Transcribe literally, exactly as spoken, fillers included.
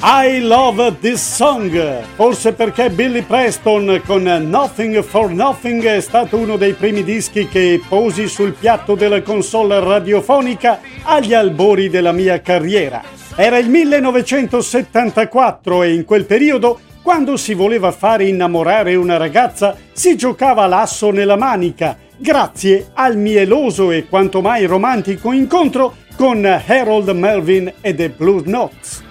I Love This Song, forse perché Billy Preston con Nothing for Nothing è stato uno dei primi dischi che posi sul piatto della console radiofonica agli albori della mia carriera. Era il millenovecentosettantaquattro e in quel periodo, quando si voleva fare innamorare una ragazza, si giocava l'asso nella manica, grazie al mieloso e quanto mai romantico incontro con Harold Melvin e The Blue Notes.